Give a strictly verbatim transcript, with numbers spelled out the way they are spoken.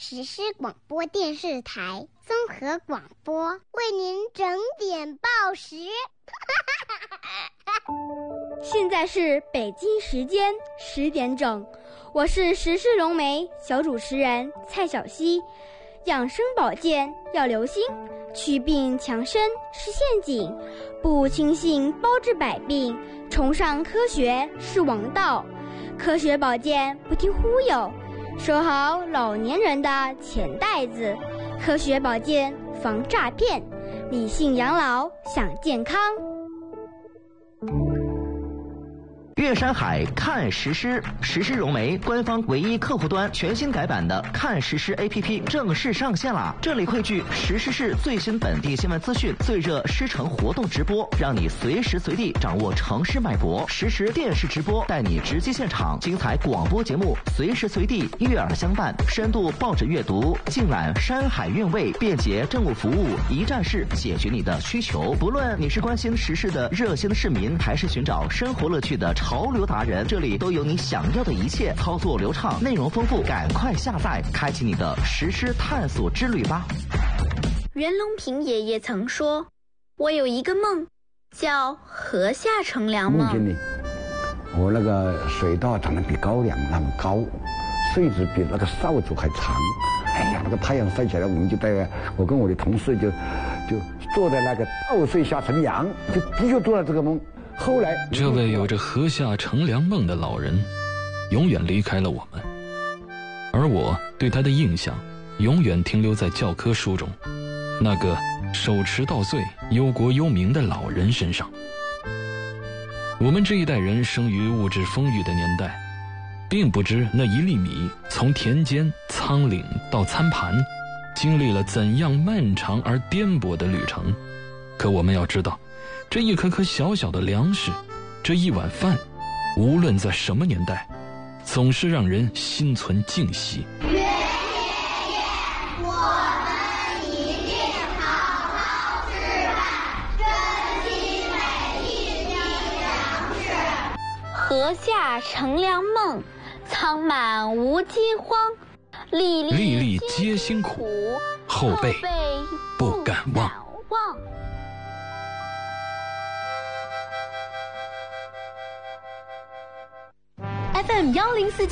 实施广播电视台综合广播为您整点报时。 现在是北京时间十点整，我是时事融媒小主持人蔡小溪。养生保健要留心，祛病强身是陷阱，不轻信包治百病，崇尚科学是王道。科学保健不听忽悠，收好老年人的钱袋子。科学保健防诈骗，理性养老享健康。 岳山海看实施，实施融媒官方唯一客户端全新改版的看实施 A P P 正式上线了。这里汇聚实施市最新本地新闻资讯、最热狮城活动直播，让你随时随地掌握城市脉搏。实时电视直播带你直击现场，精彩广播节目随时随地悦耳相伴，深度报纸阅读，尽览山海韵味，便捷政务服务，一站式解决你的需求。不论你是关心时事的热心市民，还是寻找生活乐趣的潮流达人，这里都有你想要的一切，操作流畅，内容丰富，赶快下载，开启你的实施探索之旅吧。 袁隆平爷爷曾说，我有一个梦，叫河下乘凉梦。 梦见你，我那个水稻长得比高粱那么高，穗子比那个扫帚还长。哎呀，那个太阳晒起来，我们就带我跟我的同事就就坐在那个稻穗下乘凉，就的确做了这个梦。后来， 这位有着河下乘凉梦的老人，永远离开了我们，而我对他的印象，永远停留在教科书中，那个手持稻穗、忧国忧民的老人身上。我们这一代人生于物质丰裕的年代，并不知那一粒米从田间、仓廪到餐盘，经历了怎样漫长而颠簸的旅程。可我们要知道，这一颗颗小小的粮食，这一碗饭，无论在什么年代，总是让人心存敬惜。 袁爷爷，我们一定好好吃饭，珍惜每一粒粮食。 河下乘凉梦，仓满无饥荒，粒粒粒皆辛苦，后辈不敢忘。 F M 幺零四。